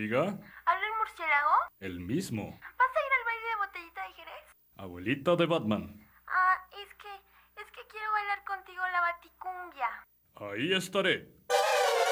Diga, ¿Habla el murciélago? el mismo. ¿Vas a ir al baile de Botellita de Jerez? Abuelita de Batman. Es que quiero bailar contigo la baticumbia. Ahí estaré.